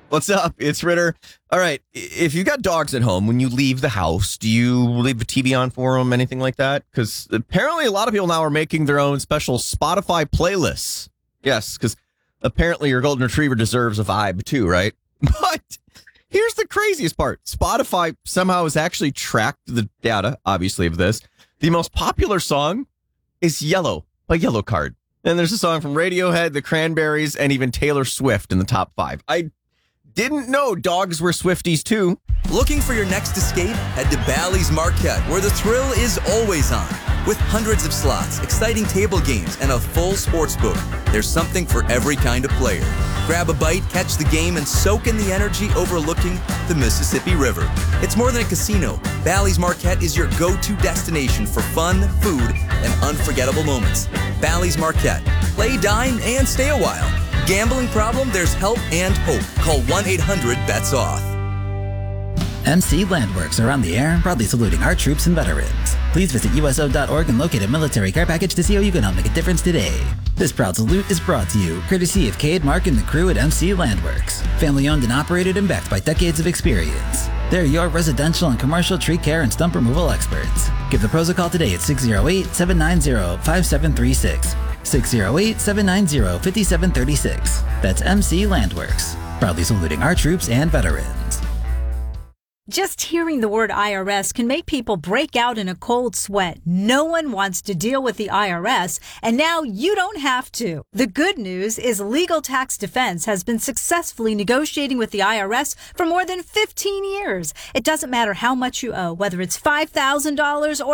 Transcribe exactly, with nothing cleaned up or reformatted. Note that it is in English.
What's up? It's Ritter. All right. If you got dogs at home, when you leave the house, do you leave the T V on for them, anything like that? Because apparently a lot of people now are making their own special Spotify playlists. Yes, because apparently your golden retriever deserves a vibe too, right? But here's the craziest part. Spotify somehow has actually tracked the data, obviously, of this. The most popular song is Yellow by Yellow Card. And there's a song from Radiohead, The Cranberries, and even Taylor Swift in the top five. I didn't know dogs were Swifties, too. Looking for your next escape? Head to Bally's Marquette, where the thrill is always on. With hundreds of slots, exciting table games, and a full sports book, there's something for every kind of player. Grab a bite, catch the game, and soak in the energy overlooking the Mississippi River. It's more than a casino. Bally's Marquette is your go-to destination for fun, food, and unforgettable moments. Bally's Marquette. Play, dine, and stay a while. Gambling problem? There's help and hope. Call one eight hundred bets off. M C Landworks are on the air, proudly saluting our troops and veterans. Please visit U S O dot org and locate a military care package to see how you can help make a difference today. This proud salute is brought to you, courtesy of Cade, Mark, and the crew at M C Landworks. Family owned and operated and backed by decades of experience. They're your residential and commercial tree care and stump removal experts. Give the pros a call today at six oh eight, seven nine zero, five seven three six. six oh eight, seven nine zero, five seven three six. That's M C Landworks, proudly saluting our troops and veterans. Just hearing the word I R S can make people break out in a cold sweat. No one wants to deal with the I R S, and now you don't have to. The good news is Legal Tax Defense has been successfully negotiating with the I R S for more than fifteen years. It doesn't matter how much you owe, whether it's five thousand dollars or